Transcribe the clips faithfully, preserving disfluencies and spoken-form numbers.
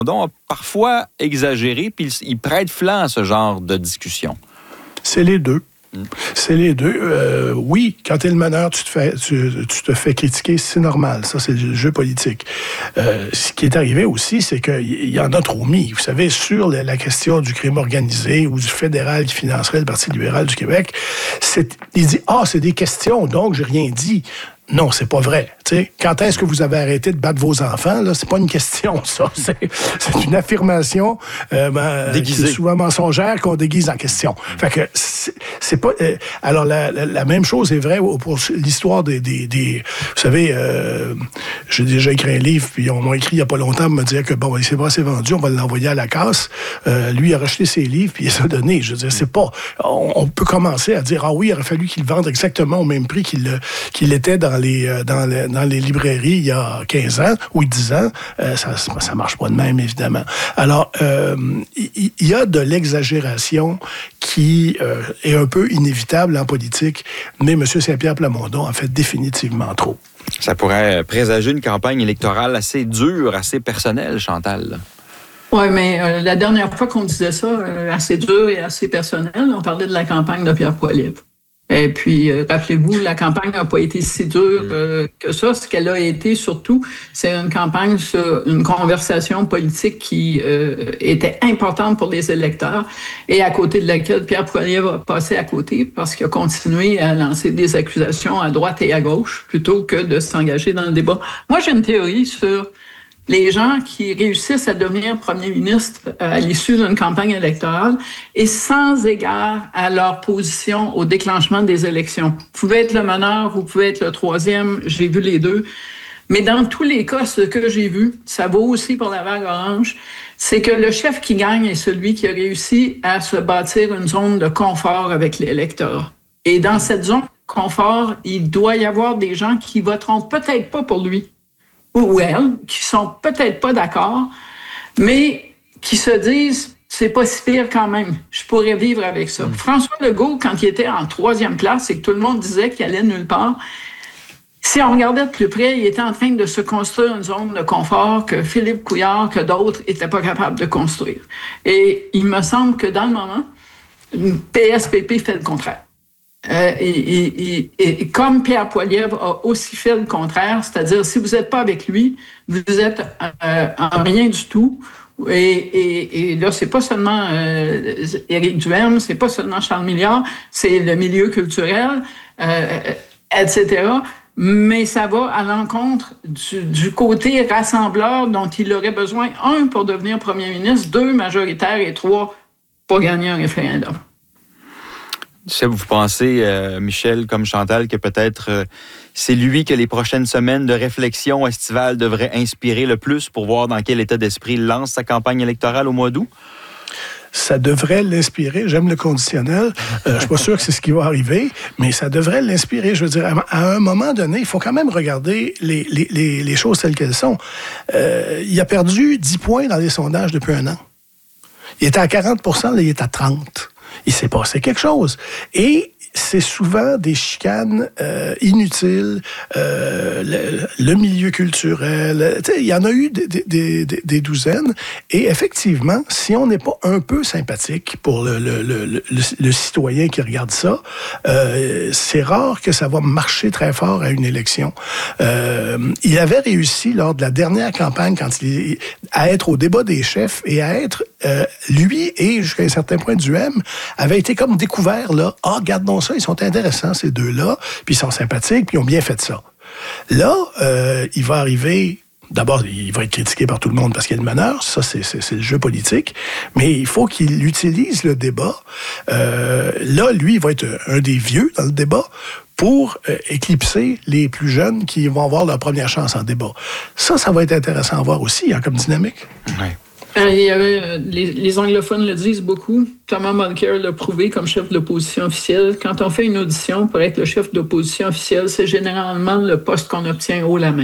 a parfois exagéré, puis il prête flanc à ce genre de discussion. C'est les deux. C'est les deux. Euh, oui, quand tu es le meneur, tu te fais, tu, tu te fais critiquer, c'est normal. Ça, c'est le jeu politique. Euh, ce qui est arrivé aussi, c'est qu'il y en a trop mis. Vous savez, sur la, la question du crime organisé ou du fédéral qui financerait le Parti libéral du Québec, c'est, il dit « Ah, c'est des questions, donc j'ai rien dit ». Non, c'est pas vrai. T'sais, quand est-ce que vous avez arrêté de battre vos enfants? Là, c'est pas une question, ça. C'est, c'est une affirmation euh, ben, qui est souvent mensongère qu'on déguise en question. Fait que c'est, c'est pas. Euh, alors la, la, la même chose est vraie pour l'histoire des, des, des vous savez, euh, j'ai déjà écrit un livre, puis on m'a écrit il y a pas longtemps pour me dire que bon, c'est pas assez vendu, on va l'envoyer à la casse. Euh, lui il a racheté ses livres puis il les a donnés. Je veux dire, c'est pas. On, on peut commencer à dire ah oui, il aurait fallu qu'il le vende exactement au même prix qu'il qu'il l'était dans les, dans, les, dans les librairies il y a quinze ans ou dix ans, euh, ça ne marche pas de même, évidemment. Alors, euh, il y, y a de l'exagération qui euh, est un peu inévitable en politique, mais M. Saint-Pierre Plamondon en fait définitivement trop. Ça pourrait présager une campagne électorale assez dure, assez personnelle, Chantal. Oui, mais euh, la dernière fois qu'on disait ça, euh, assez dur et assez personnel, on parlait de la campagne de Pierre Poilievre. Et puis, euh, rappelez-vous, la campagne n'a pas été si dure euh, que ça. Ce qu'elle a été, surtout, c'est une campagne sur une conversation politique qui euh, était importante pour les électeurs et à côté de laquelle Pierre Poilievre a passé à côté parce qu'il a continué à lancer des accusations à droite et à gauche plutôt que de s'engager dans le débat. Moi, j'ai une théorie sur les gens qui réussissent à devenir premier ministre à l'issue d'une campagne électorale et sans égard à leur position au déclenchement des élections. Vous pouvez être le meneur, vous pouvez être le troisième, j'ai vu les deux. Mais dans tous les cas, ce que j'ai vu, ça vaut aussi pour la vague orange, c'est que le chef qui gagne est celui qui a réussi à se bâtir une zone de confort avec l'électorat. Et dans cette zone de confort, il doit y avoir des gens qui voteront peut-être pas pour lui, ou elles, qui sont peut-être pas d'accord, mais qui se disent « c'est pas si pire quand même, je pourrais vivre avec ça mmh. ». François Legault, quand il était en troisième classe et que tout le monde disait qu'il allait nulle part, si on regardait de plus près, il était en train de se construire une zone de confort que Philippe Couillard, que d'autres n'étaient pas capables de construire. Et il me semble que dans le moment, P S P P fait le contraire. Euh, et, et, et, et comme Pierre Poilievre a aussi fait le contraire, c'est-à-dire si vous n'êtes pas avec lui, vous êtes euh, en rien du tout. Et, et, et là, c'est pas seulement euh, Éric Duhaime, c'est pas seulement Charles Milliard, c'est le milieu culturel, euh, et cetera. Mais ça va à l'encontre du, du côté rassembleur dont il aurait besoin, un, pour devenir premier ministre, deux, majoritaire, et trois, pour gagner un référendum. Est-ce que vous pensez, euh, Michel, comme Chantal, que peut-être euh, c'est lui que les prochaines semaines de réflexion estivale devraient inspirer le plus pour voir dans quel état d'esprit il lance sa campagne électorale au mois d'août? Ça devrait l'inspirer. J'aime le conditionnel. Euh, je suis pas sûr que c'est ce qui va arriver, mais ça devrait l'inspirer. Je veux dire, à un moment donné, il faut quand même regarder les, les, les, les choses telles qu'elles sont. Euh, il a perdu dix points dans les sondages depuis un an. Il était à quarante pour cent, là, il est à trente. Il s'est passé quelque chose. Et c'est souvent des chicanes euh, inutiles, euh, le, le milieu culturel. Il y en a eu des, des, des, des douzaines. Et effectivement, si on n'est pas un peu sympathique pour le, le, le, le, le citoyen qui regarde ça, euh, c'est rare que ça va marcher très fort à une élection. Euh, il avait réussi lors de la dernière campagne quand il, à être au débat des chefs et à être, euh, lui et jusqu'à un certain point Duhaime, avait été comme découvert là. Ah, regardons ça, ils sont intéressants, ces deux-là, puis ils sont sympathiques, puis ils ont bien fait ça. Là, euh, il va arriver... D'abord, il va être critiqué par tout le monde parce qu'il est le meneur. Ça, c'est, c'est, c'est le jeu politique. Mais il faut qu'il utilise le débat. Euh, là, lui, il va être un des vieux dans le débat pour euh, éclipser les plus jeunes qui vont avoir leur première chance en débat. Ça, ça va être intéressant à voir aussi, hein, comme dynamique. Oui. Euh, il y avait, euh, les, les anglophones le disent beaucoup. Thomas Mulcair l'a prouvé comme chef de l'opposition officielle. Quand on fait une audition pour être le chef de l'opposition officielle, c'est généralement le poste qu'on obtient haut la main.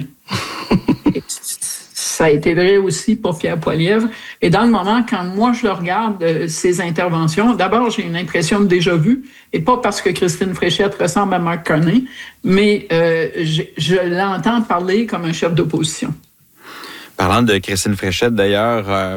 Ça a été vrai aussi pour Pierre Poilievre. Et dans le moment, quand moi je le regarde, euh, ses interventions, d'abord, j'ai une impression de déjà-vu, et pas parce que Christine Fréchette ressemble à Mark Carney, mais euh, je, je l'entends parler comme un chef d'opposition. Parlant de Christine Fréchette, d'ailleurs, euh,